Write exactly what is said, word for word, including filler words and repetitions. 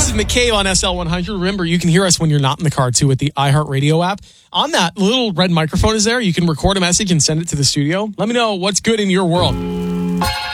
is McCabe on S L one hundred. Remember, you can hear us when you're not in the car, too, with the iHeartRadio app. On that, little red microphone is there. You can record a message and send it to the studio. Let me know what's good in your world.